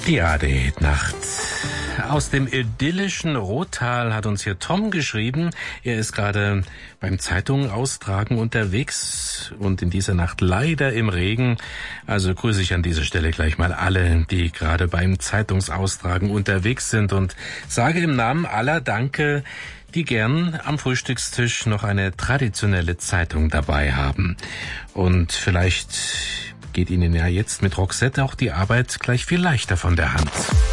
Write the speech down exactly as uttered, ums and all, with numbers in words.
Die A D Hit-Nacht. Aus dem idyllischen Rottal hat uns hier Tom geschrieben. Er ist gerade beim Zeitungen austragen unterwegs und in dieser Nacht leider im Regen. Also grüße ich an dieser Stelle gleich mal alle, die gerade beim Zeitungsaustragen unterwegs sind und sage im Namen aller Danke, die gern am Frühstückstisch noch eine traditionelle Zeitung dabei haben. Und vielleicht geht Ihnen ja jetzt mit Roxette auch die Arbeit gleich viel leichter von der Hand.